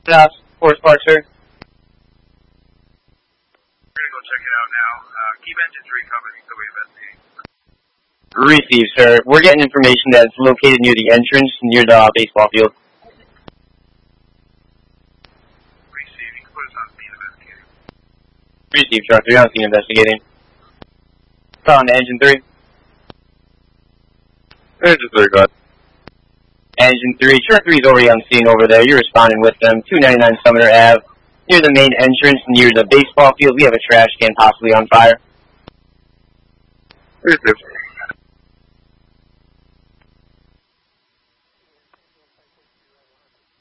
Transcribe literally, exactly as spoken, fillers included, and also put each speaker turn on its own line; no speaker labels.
Uh, Forest Park, sir.
We're going to go check it out now. Uh, keep engine three covered until we investigate.
Receive, sir. We're getting information that it's located near the entrance, near the uh, baseball field.
Receive. You can put us on scene investigating.
Receive, Truck three. On scene investigating. Calling to engine three.
Engine three, go ahead.
Engine three. Truck three is already on scene over there. You're responding with them. two ninety-nine Sumner Avenue. Near the main entrance, near the baseball field, we have a trash can possibly on fire.
Receive.